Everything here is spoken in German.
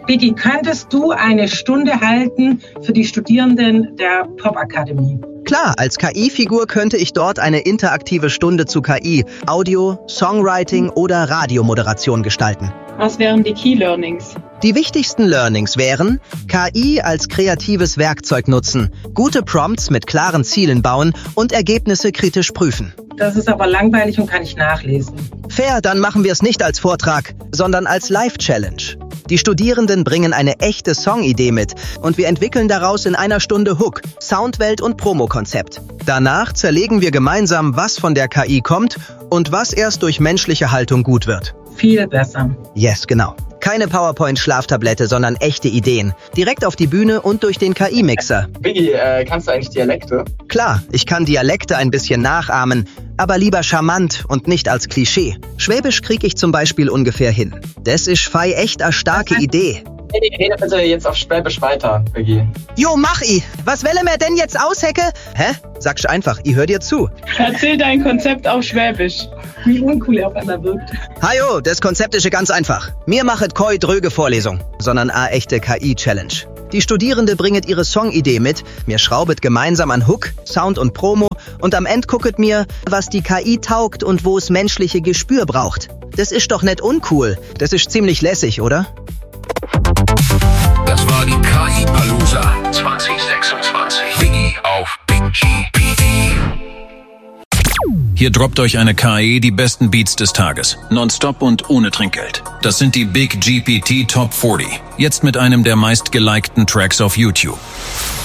Biggie, könntest du eine Stunde halten für die Studierenden der Popakademie? Klar, als KI-Figur könnte ich dort eine interaktive Stunde zu KI, Audio, Songwriting oder Radiomoderation gestalten. Was wären die Key Learnings? Die wichtigsten Learnings wären, KI als kreatives Werkzeug nutzen, gute Prompts mit klaren Zielen bauen und Ergebnisse kritisch prüfen. Das ist aber langweilig und kann ich nachlesen. Fair, dann machen wir es nicht als Vortrag, sondern als Live-Challenge. Die Studierenden bringen eine echte Songidee mit und wir entwickeln daraus in einer Stunde Hook, Soundwelt und Promokonzept. Danach zerlegen wir gemeinsam, was von der KI kommt und was erst durch menschliche Haltung gut wird. Viel besser. Yes, genau. Keine PowerPoint-Schlaftablette, sondern echte Ideen. Direkt auf die Bühne und durch den KI-Mixer. Biggie, kannst du eigentlich Dialekte? Klar, ich kann Dialekte ein bisschen nachahmen, aber lieber charmant und nicht als Klischee. Schwäbisch krieg ich zum Beispiel ungefähr hin. Das ist fei echt eine starke Idee. Hey, rede bitte jetzt auf Schwäbisch weiter, Biggie. Jo, mach i! Was will mir denn jetzt aushecke? Hä? Sag's einfach, ich hör dir zu. Erzähl dein Konzept auf Schwäbisch. Wie uncool er auf einmal wirkt. Hajo, das Konzept ist ganz einfach. Mir machet koi dröge Vorlesung, sondern a echte KI-Challenge. Die Studierende bringet ihre Songidee mit, mir schraubet gemeinsam an Hook, Sound und Promo und am End gucket mir, was die KI taugt und wo es menschliche Gespür braucht. Das ist doch nicht uncool. Das ist ziemlich lässig, oder? Das war die KI-Palooza 2026. Biggie auf Big GPT. Hier droppt euch eine KI die besten Beats des Tages. Nonstop und ohne Trinkgeld. Das sind die Big GPT Top 40. Jetzt mit einem der meistgelikten Tracks auf YouTube.